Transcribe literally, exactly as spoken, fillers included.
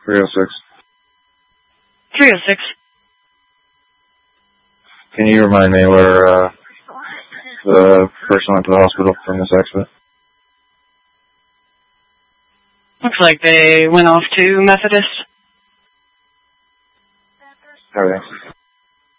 three oh six. three oh six. Can you remind me where uh, the person went to the hospital from this accident? Looks like they went off to Methodist. Everything.